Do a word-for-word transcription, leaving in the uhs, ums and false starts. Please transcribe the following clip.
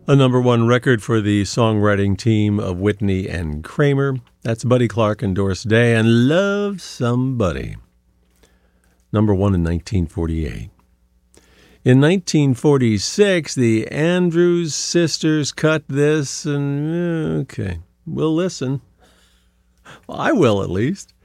A number one record for the songwriting team of Whitney and Kramer. That's Buddy Clark and Doris Day and Love Somebody. Number one in nineteen forty-eight. In nineteen forty-six, the Andrews Sisters cut this, and okay, we'll listen. Well, I will, at least.